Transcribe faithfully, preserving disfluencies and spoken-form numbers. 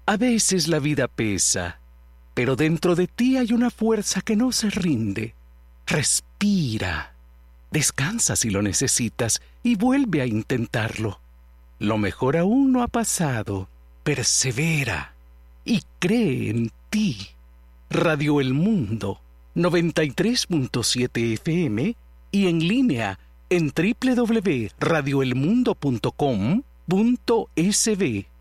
A veces la vida pesa, pero dentro de ti hay una fuerza que no se rinde. Respira, descansa si lo necesitas y vuelve a intentarlo. Lo mejor aún no ha pasado. Persevera y cree en ti. Radio El Mundo, noventa y tres punto siete F M y en línea en doble u doble u doble u punto radio el mundo punto com punto es be.